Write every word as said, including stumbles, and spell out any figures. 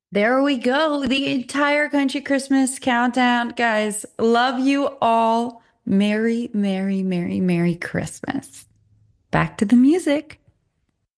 There we go. The entire country Christmas countdown, guys. Love you all. Merry, Merry, Merry, Merry Christmas. Back to the music.